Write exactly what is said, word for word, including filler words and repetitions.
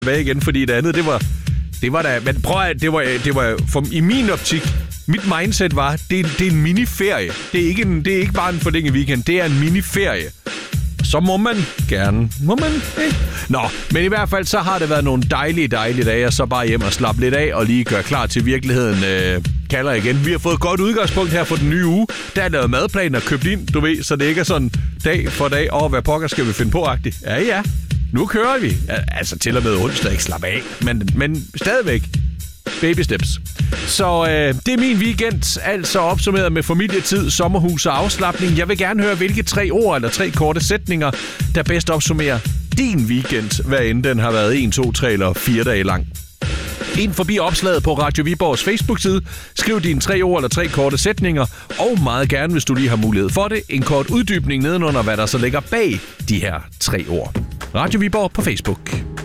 tilbage igen, fordi det andet, det var... Det var da... Men prøv at... Det var, det var for, i min optik... Mit mindset var, det, det er en miniferie. Det er, ikke en, det er ikke bare en forlænget weekend, det er en miniferie. Så må man gerne. Må man ikke? Nå, men i hvert fald så har det været nogle dejlige, dejlige dage, og så bare hjem og slappe lidt af og lige gøre klar til virkeligheden øh, kalder igen. Vi har fået et godt udgangspunkt her for den nye uge. Der er lavet madplaner og købt ind, du ved, så det ikke er sådan dag for dag. Åh, hvad pokker skal vi finde på-agtigt? Ja, ja. Nu kører vi. Altså til og med onsdag, ikke slappe af. Men, men stadigvæk. Baby steps. Så øh, det er min weekend, altså opsummeret med familietid, sommerhus og afslapning. Jeg vil gerne høre, hvilke tre ord eller tre korte sætninger, der bedst opsummerer din weekend, hvad end den har været en, to, tre eller fire dage lang. Ind forbi opslaget på Radio Viborgs Facebook-side. Skriv dine tre ord eller tre korte sætninger, og meget gerne, hvis du lige har mulighed for det, en kort uddybning nedenunder, hvad der så ligger bag de her tre ord. Radio Viborg på Facebook.